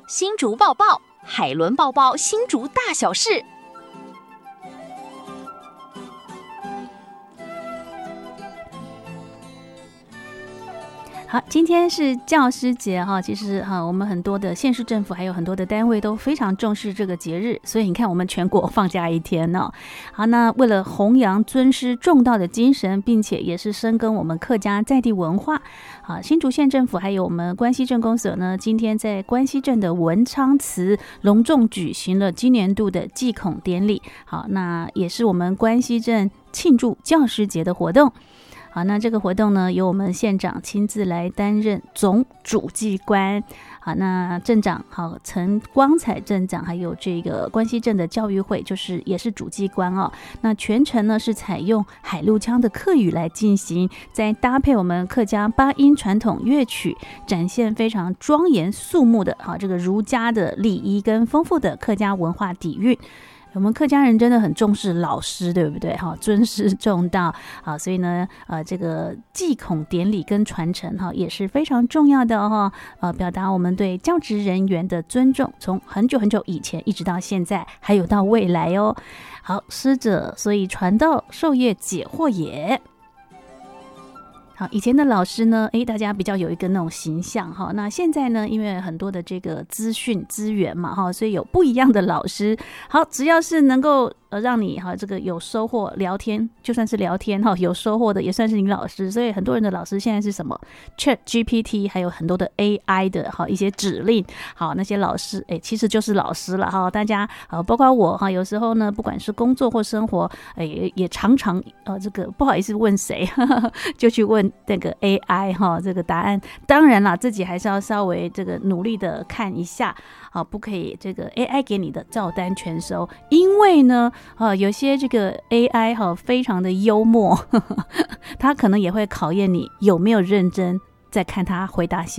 新竹报报，海伦报报新竹大小事。 好，今天是教师节哈，其实我们很多的县市政府还有很多的单位都非常重视这个节日，所以你看我们全国放假一天哦。好，那为了弘扬尊师重道的精神，并且也是深耕我们客家在地文化，好，新竹县政府还有我们关西镇公所呢，今天在关西镇的文昌祠隆重举行了今年度的祭孔典礼。好，那也是我们关西镇庆祝教师节的活动。好，那这个活动呢，由我们县长亲自来担任总主祭官。好，那镇长陈光彩镇长，还有这个关西镇的教育会，也是主祭官哦。那全程呢是采用海陆腔的客语来进行，再搭配我们客家八音传统乐曲，展现非常庄严肃穆的这个儒家的礼仪跟丰富的客家文化底蕴。我们客家人真的很重视老师，对不对？尊师重道啊，所以呢，这个祭孔典礼跟传承也是非常重要的表达我们对教职人员的尊重，从很久很久以前一直到现在，还有到未来哦。好，师者，所以传道授业解惑也。好，以前的老师呢，大家比较有一个那种形象哈。那现在呢，因为很多的这个资讯资源嘛所以有不一样的老师。好，只要是能够让你这个有收获，聊天就算是聊天有收获的也算是你老师。所以很多人的老师现在是什么 ChatGPT， 还有很多的 AI 的一些指令。好，那些老师其实就是老师了大家包括我有时候呢，不管是工作或生活也常常这个不好意思问谁就去问那个 AI 这个答案。当然啦，自己还是要稍微这个努力的看一下不可以这个 AI 给你的照单全收。因为呢有些这个 AI 非常的幽默它可能也会考验你有没有认真在看他回答